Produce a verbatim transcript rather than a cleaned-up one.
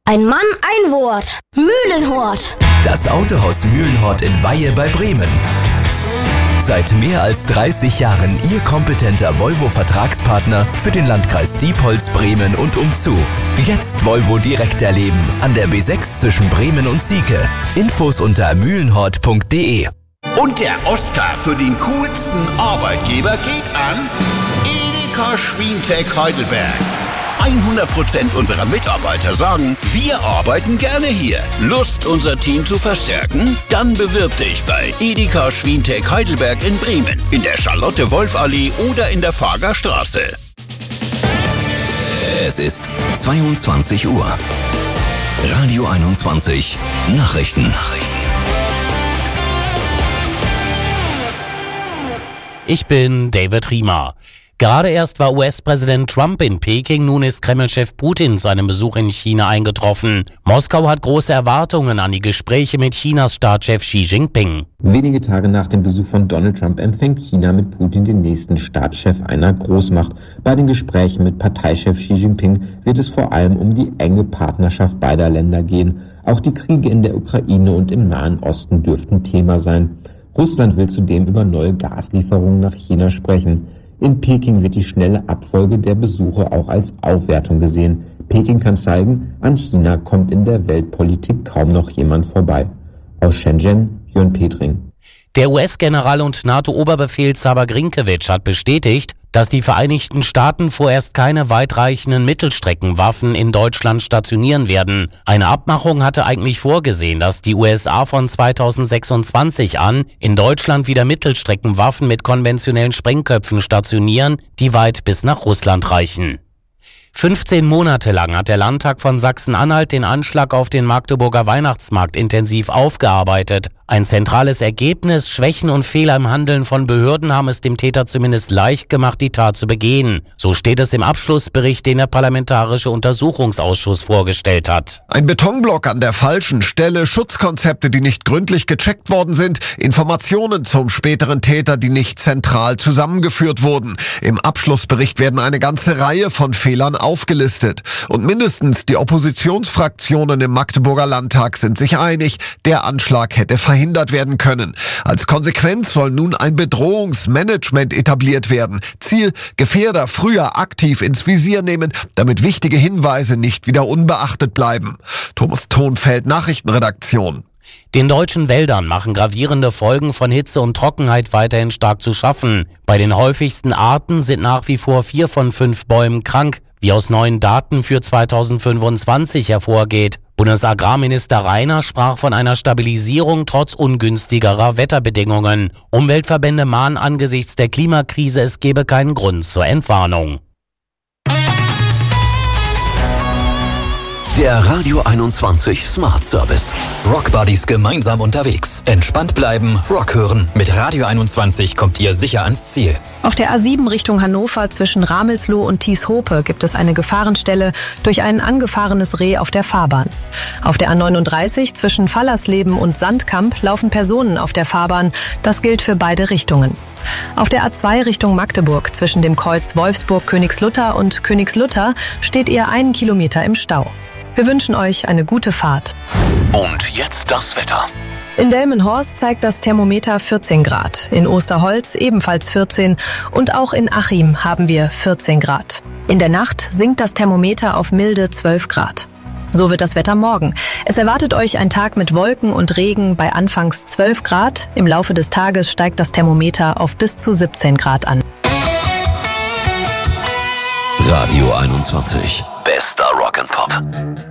Ein Mann, ein Wort. Mühlenhort. Das Autohaus Mühlenhort in Weihe bei Bremen. Seit mehr als dreißig Jahren Ihr kompetenter Volvo-Vertragspartner für den Landkreis Diepholz, Bremen und umzu. Jetzt Volvo direkt erleben an der B sechs zwischen Bremen und Sieke. Infos unter mühlenhort punkt de. Und der Oscar für den coolsten Arbeitgeber geht an Edeka Schwientek Heidelberg. hundert Prozent unserer Mitarbeiter sagen, wir arbeiten gerne hier. Lust, unser Team zu verstärken? Dann bewirb dich bei Edeka Schwientek Heidelberg in Bremen, in der Charlotte-Wolf-Allee oder in der Fager Straße. Es ist zweiundzwanzig Uhr. Radio einundzwanzig Nachrichten. Nachrichten. Ich bin David Riemer. Gerade erst war U S-Präsident Trump in Peking, nun ist Kreml-Chef Putin zu einem Besuch in China eingetroffen. Moskau hat große Erwartungen an die Gespräche mit Chinas Staatschef Xi Jinping. Wenige Tage nach dem Besuch von Donald Trump empfängt China mit Putin den nächsten Staatschef einer Großmacht. Bei den Gesprächen mit Parteichef Xi Jinping wird es vor allem um die enge Partnerschaft beider Länder gehen. Auch die Kriege in der Ukraine und im Nahen Osten dürften Thema sein. Russland will zudem über neue Gaslieferungen nach China sprechen. In Peking wird die schnelle Abfolge der Besuche auch als Aufwertung gesehen. Peking kann zeigen, an China kommt in der Weltpolitik kaum noch jemand vorbei. Aus Shenzhen, Jörn Petring. Der U S-General und NATO-Oberbefehlshaber Grinkewitsch hat bestätigt, dass die Vereinigten Staaten vorerst keine weitreichenden Mittelstreckenwaffen in Deutschland stationieren werden. Eine Abmachung hatte eigentlich vorgesehen, dass die U S A von zweitausendsechsundzwanzig an in Deutschland wieder Mittelstreckenwaffen mit konventionellen Sprengköpfen stationieren, die weit bis nach Russland reichen. fünfzehn Monate lang hat der Landtag von Sachsen-Anhalt den Anschlag auf den Magdeburger Weihnachtsmarkt intensiv aufgearbeitet. Ein zentrales Ergebnis: Schwächen und Fehler im Handeln von Behörden haben es dem Täter zumindest leicht gemacht, die Tat zu begehen. So steht es im Abschlussbericht, den der Parlamentarische Untersuchungsausschuss vorgestellt hat. Ein Betonblock an der falschen Stelle, Schutzkonzepte, die nicht gründlich gecheckt worden sind, Informationen zum späteren Täter, die nicht zentral zusammengeführt wurden. Im Abschlussbericht werden eine ganze Reihe von Fehlern aufgelistet. Und mindestens die Oppositionsfraktionen im Magdeburger Landtag sind sich einig, der Anschlag hätte verhindert werden können. Als Konsequenz soll nun ein Bedrohungsmanagement etabliert werden. Ziel: Gefährder früher aktiv ins Visier nehmen, damit wichtige Hinweise nicht wieder unbeachtet bleiben. Thomas Thonfeld, Nachrichtenredaktion. Den deutschen Wäldern machen gravierende Folgen von Hitze und Trockenheit weiterhin stark zu schaffen. Bei den häufigsten Arten sind nach wie vor vier von fünf Bäumen krank, wie aus neuen Daten für zweitausendfünfundzwanzig hervorgeht. Bundesagrarminister Rainer sprach von einer Stabilisierung trotz ungünstigerer Wetterbedingungen. Umweltverbände mahnen angesichts der Klimakrise, es gebe keinen Grund zur Entwarnung. Der Radio einundzwanzig Smart Service. Rock Buddies gemeinsam unterwegs. Entspannt bleiben, Rock hören. Mit Radio einundzwanzig kommt ihr sicher ans Ziel. Auf der A sieben Richtung Hannover zwischen Ramelsloh und Thieshope gibt es eine Gefahrenstelle durch ein angefahrenes Reh auf der Fahrbahn. Auf der A neununddreißig zwischen Fallersleben und Sandkamp laufen Personen auf der Fahrbahn. Das gilt für beide Richtungen. Auf der A zwei Richtung Magdeburg zwischen dem Kreuz Wolfsburg-Königslutter und Königslutter steht ihr einen Kilometer im Stau. Wir wünschen euch eine gute Fahrt. Und jetzt das Wetter. In Delmenhorst zeigt das Thermometer vierzehn Grad, in Osterholz ebenfalls vierzehn und auch in Achim haben wir vierzehn Grad. In der Nacht sinkt das Thermometer auf milde zwölf Grad. So wird das Wetter morgen. Es erwartet euch ein Tag mit Wolken und Regen bei anfangs zwölf Grad. Im Laufe des Tages steigt das Thermometer auf bis zu siebzehn Grad an. Radio einundzwanzig. Bester Rock'n'Pop.